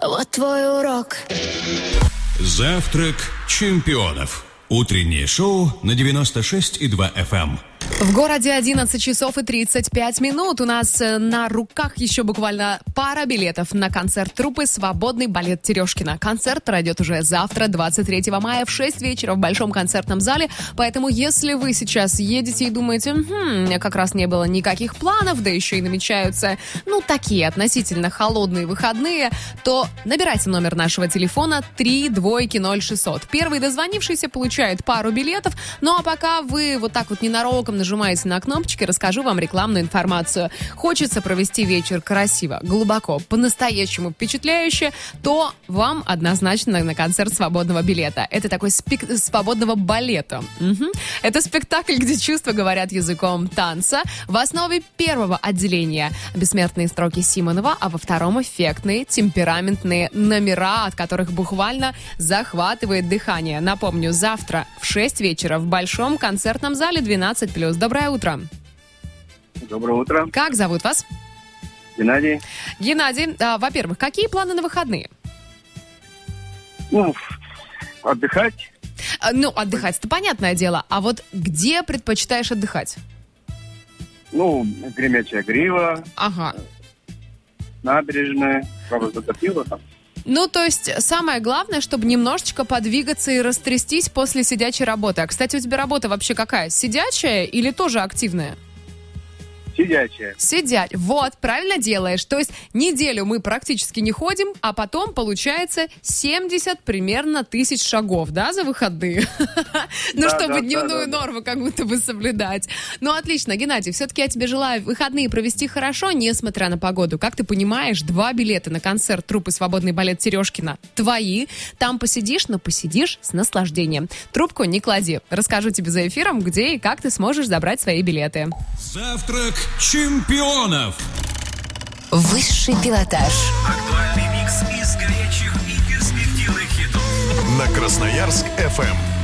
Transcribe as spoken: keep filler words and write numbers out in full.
Вот твой урок. Завтрак чемпионов. Утреннее шоу на девяносто шесть и два эф эм. В городе одиннадцать часов и тридцать пять минут. У нас на руках еще буквально пара билетов на концерт труппы «Свободный балет Терешкина». Концерт пройдет уже завтра, двадцать третьего мая в шесть вечера в Большом концертном зале. Поэтому, если вы сейчас едете и думаете, хм, как раз не было никаких планов, да еще и намечаются, ну, такие относительно холодные выходные, то набирайте номер нашего телефона три двойки ноль шестьсот. Первый дозвонившийся получает пару билетов. Ну, а пока вы вот так вот ненароком нажимаете на кнопочки, расскажу вам рекламную информацию. Хочется провести вечер красиво, глубоко, по-настоящему впечатляюще, то вам однозначно на концерт свободного билета. Это такой спек... свободного балета. Угу. Это спектакль, где чувства говорят языком танца. В основе первого отделения бессмертные строки Симонова, а во втором эффектные, темпераментные номера, от которых буквально захватывает дыхание. Напомню, завтра в шесть вечера в Большом концертном зале двенадцать плюс. Доброе утро. Доброе утро. Как зовут вас? Геннадий. Геннадий, а, во-первых, какие планы на выходные? Ну, отдыхать. А, ну, отдыхать, это понятное дело. А вот где предпочитаешь отдыхать? Ну, Гремячая Грива. Ага. Набережная. Правда, затопило там. Ну, то есть, самое главное, чтобы немножечко подвигаться и растрястись после сидячей работы. А, кстати, у тебя работа вообще какая? Сидячая или тоже активная? Сидячая. Сидять. Вот, правильно делаешь. То есть неделю мы практически не ходим, а потом получается семьдесят примерно тысяч шагов, да, за выходные? Ну, чтобы дневную норму как будто бы соблюдать. Ну, отлично, Геннадий, все-таки я тебе желаю выходные провести хорошо, несмотря на погоду. Как ты понимаешь, два билета на концерт труппы «Свободный балет Терешкина» твои. Там посидишь, но посидишь с наслаждением. Трубку не клади. Расскажу тебе за эфиром, где и как ты сможешь забрать свои билеты. Завтрак чемпионов. Высший пилотаж. Актуальный микс из горячих и перспективных хитов. На Красноярск эф эм.